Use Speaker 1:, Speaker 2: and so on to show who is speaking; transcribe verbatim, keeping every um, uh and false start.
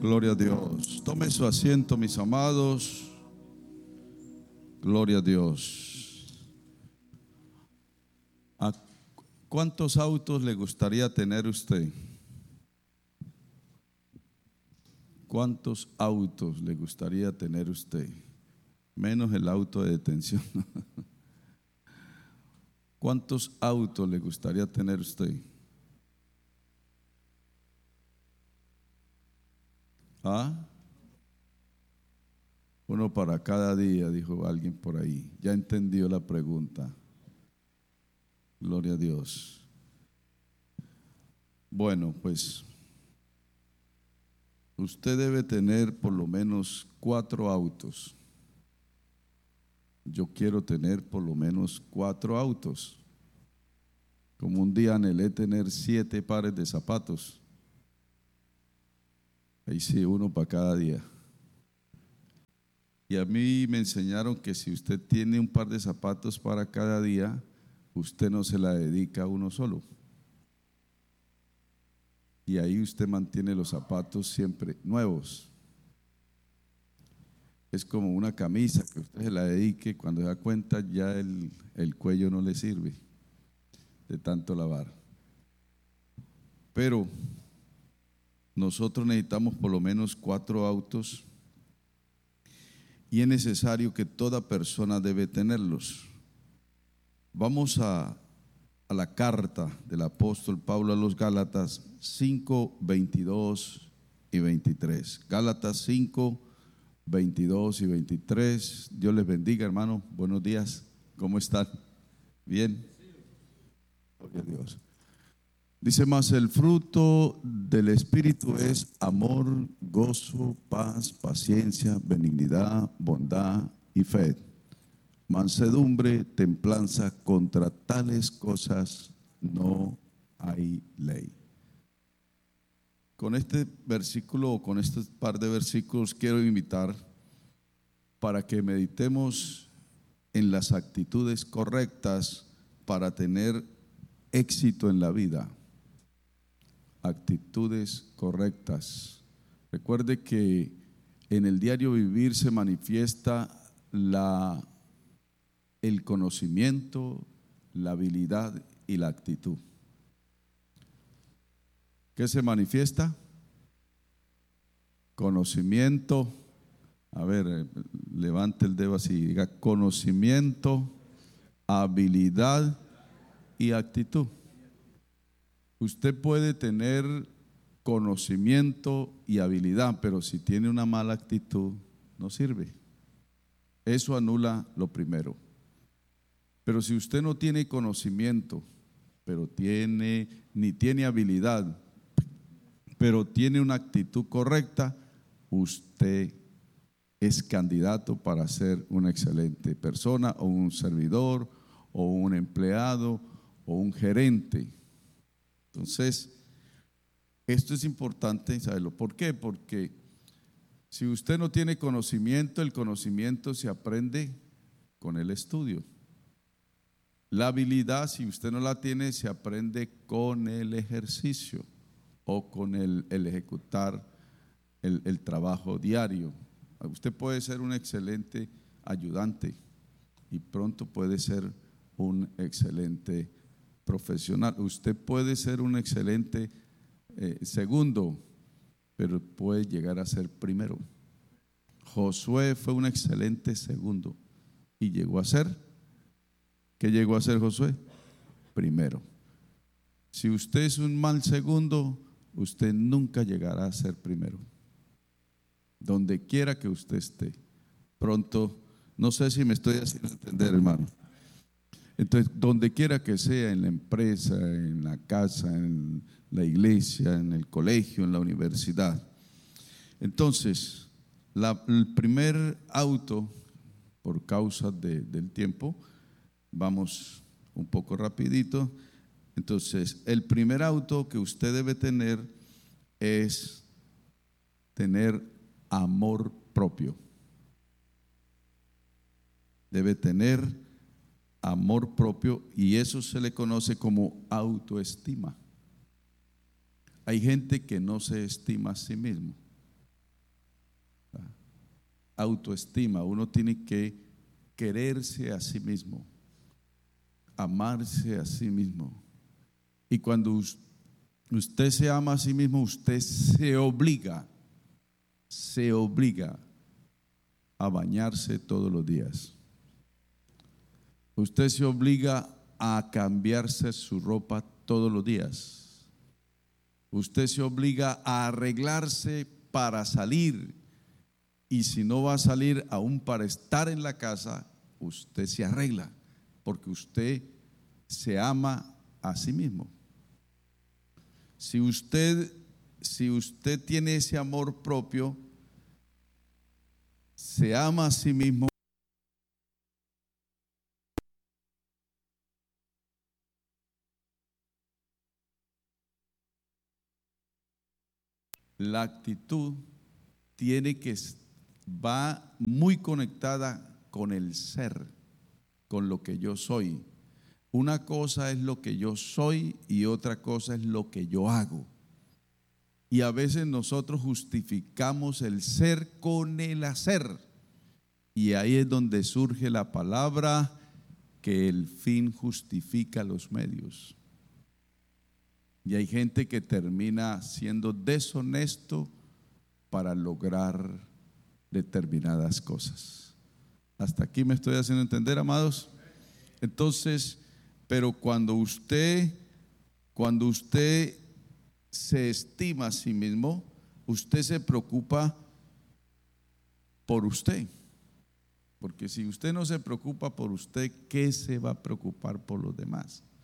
Speaker 1: Gloria a Dios. Tome su asiento, mis amados. Gloria a Dios. ¿A cuántos autos le gustaría tener usted? ¿Cuántos autos le gustaría tener usted? Menos el auto de detención. ¿Cuántos autos le gustaría tener usted? ¿Ah? Uno para cada día, dijo alguien por ahí. Ya entendió la pregunta. Gloria a Dios. Bueno, pues usted debe tener por lo menos cuatro autos. Yo quiero tener por lo menos cuatro autos. Como un día anhelé tener siete pares de zapatos. Ahí sí, uno para cada día. Y a mí me enseñaron que si usted tiene un par de zapatos para cada día, usted no se la dedica a uno solo. Y ahí usted mantiene los zapatos siempre nuevos. Es como una camisa que usted se la dedique, cuando se da cuenta ya el, el cuello no le sirve de tanto lavar. Pero nosotros necesitamos por lo menos cuatro autos y es necesario que toda persona debe tenerlos. Vamos a, a la carta del apóstol Pablo a los Gálatas cinco, veintidós y veintitrés. Gálatas cinco, veintidós y veintitrés. Dios les bendiga, hermano. Buenos días. ¿Cómo están? ¿Bien? Gloria a Dios. Dice más, el fruto del Espíritu es amor, gozo, paz, paciencia, benignidad, bondad y fe. Mansedumbre, templanza, contra tales cosas no hay ley. Con este versículo o con este par de versículos quiero invitar para que meditemos en las actitudes correctas para tener éxito en la vida. Actitudes correctas. Recuerde que en el diario vivir se manifiesta la, el conocimiento, la habilidad y la actitud. ¿Qué se manifiesta? Conocimiento. A ver, levante el dedo así, diga conocimiento, habilidad y actitud. Usted puede tener conocimiento y habilidad, pero si tiene una mala actitud, no sirve. Eso anula lo primero. Pero si usted no tiene conocimiento, pero tiene, ni tiene habilidad, pero tiene una actitud correcta, usted es candidato para ser una excelente persona, o un servidor, o un empleado, o un gerente. Entonces, esto es importante saberlo. ¿Por qué? Porque si usted no tiene conocimiento, el conocimiento se aprende con el estudio. La habilidad, si usted no la tiene, se aprende con el ejercicio o con el, el ejecutar el, el trabajo diario. Usted puede ser un excelente ayudante y pronto puede ser un excelente profesional. Usted puede ser un excelente eh, segundo, pero puede llegar a ser primero. Josué fue un excelente segundo y llegó a ser, ¿qué llegó a ser Josué? Primero. Si usted es un mal segundo, usted nunca llegará a ser primero. Donde quiera que usted esté, pronto, no sé si me estoy haciendo entender, hermano. Entonces, donde quiera que sea, en la empresa, en la casa, en la iglesia, en el colegio, en la universidad. Entonces, la, el primer auto, por causa de, del tiempo, vamos un poco rapidito. Entonces, el primer auto que usted debe tener es tener amor propio. Debe tener amor propio, y eso se le conoce como autoestima. Hay gente que no se estima a sí mismo. autoestima, uno tiene que quererse a sí mismo, amarse a sí mismo. Y cuando usted se ama a sí mismo, usted se obliga, se obliga a bañarse todos los días. Usted se obliga a cambiarse su ropa todos los días. Usted se obliga a arreglarse para salir. Y si no va a salir aún para estar en la casa, usted se arregla, porque usted se ama a sí mismo. Si usted, si usted tiene ese amor propio, se ama a sí mismo, la actitud tiene que va muy conectada con el ser, con lo que yo soy. Una cosa es lo que yo soy y otra cosa es lo que yo hago. Y a veces nosotros justificamos el ser con el hacer. Y ahí es donde surge la palabra que el fin justifica los medios. Y hay gente que termina siendo deshonesto para lograr determinadas cosas. Hasta aquí me estoy haciendo entender, amados. Entonces, pero cuando usted, cuando usted se estima a sí mismo, usted se preocupa por usted. Porque si usted no se preocupa por usted, ¿qué se va a preocupar por los demás?